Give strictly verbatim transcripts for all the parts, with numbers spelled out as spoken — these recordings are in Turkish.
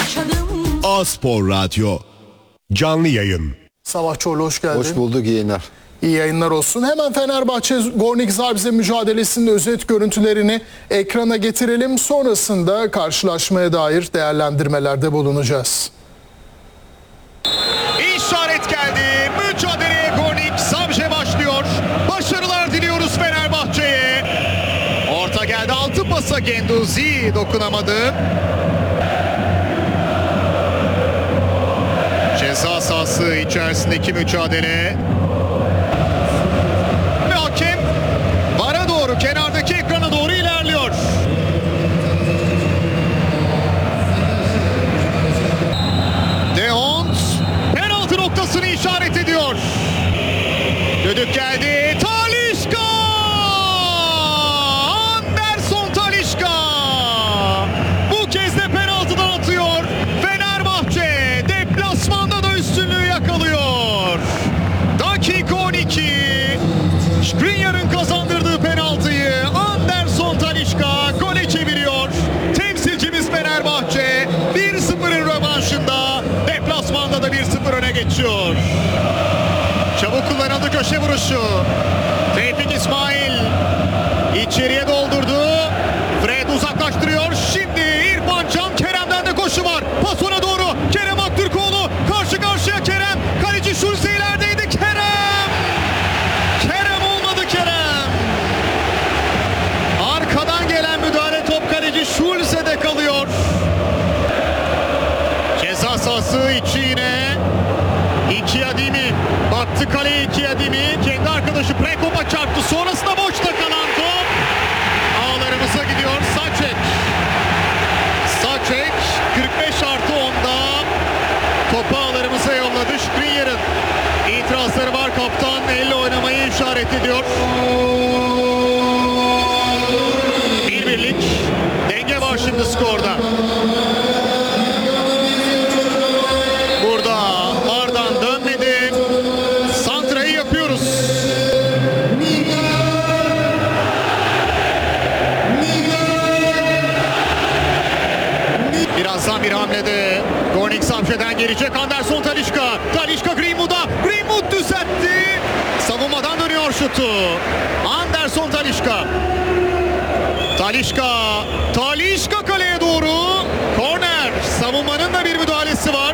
yaşadım. A-Spor Radyo canlı yayın. Savaş Çorlu hoş geldin. Hoş bulduk, iyi yayınlar. İyi yayınlar olsun. Hemen Fenerbahçe Gornik Zabrze mücadelesinin özet görüntülerini ekrana getirelim. Sonrasında karşılaşmaya dair değerlendirmelerde bulunacağız. İşaret geldi. Mücadeleye Gornik Zabrze başlıyor. Başarılar diliyoruz Fenerbahçe'ye. Orta geldi. Altı pasa Genduzi dokunamadı. Ceza sahası içerisindeki mücadele. Ve hakem vara doğru, kenardaki ekrana doğru ilerliyor. De Hond penaltı noktasını işaret ediyor. Düdük geldi. Talisca! Anderson Talisca! Bu kez de penaltıdan atıyor. Fenerbahçe deplasmanda da üstünlüğü yakalıyor. Dakika on iki. Skriniar'ın kazandırdığı penaltıyı Anderson Talisca gole çeviriyor. Temsilcimiz Fenerbahçe bir sıfırın rövanşında deplasmanda da bir sıfır öne geçiyor. Çabuk kullanıldı köşe vuruşu. Tevfik İsmail içeriye doldurdu. Fred uzaklaştırıyor. Şimdi İrfan Can Kerem'den de koşu var. Pas ona doğru. Kerem Aktürkoğlu karşı karşıya Kerem. Kaleci Schulze ilerideydi. Kerem. Kerem olmadı Kerem. Arkadan gelen müdahale top kaleci Schulze'de kalıyor. Ceza sahası içi yine. İki Adimi battı kaleye, iki Adimi kendi arkadaşı Prekop'a çarptı, sonrasında boşta kalan top ağlarımıza gidiyor. Saçek Saçek kırk beş artı onda topu ağlarımıza yolladı. Skriniar'ın itirazları var, kaptan elle oynamayı işaret ediyor. Bir birlik denge var şimdi skorda. Birazdan bir hamlede Gornik Zabrze'den gelecek Anderson Talisca. Talisca Greenwood'a. Greenwood düzeltti. Savunmadan dönüyor şutu. Anderson Talisca. Talisca. Talisca kaleye doğru. Korner. Savunmanın da bir müdahalesi var.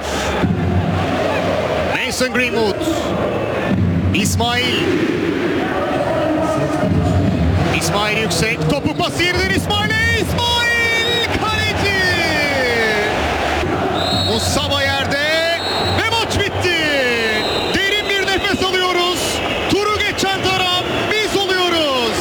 Mason Greenwood. İsmail. İsmail yüksek. Topu pası yerden İsmail'e. İsmail kaleci. Mustafa yerde ve maç bitti. Derin bir nefes alıyoruz. Turu geçen taraf biz oluyoruz.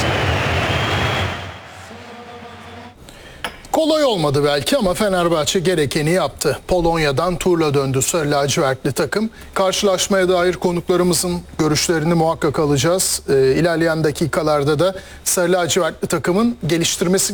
Kolay olmadı belki ama Fenerbahçe gerekeni yaptı. Polonya'dan turla döndü Sarı lacivertli takım. Karşılaşmaya dair konuklarımızın görüşlerini muhakkak alacağız. Ee, ilerleyen dakikalarda da Sarı lacivertli takımın geliştirmesi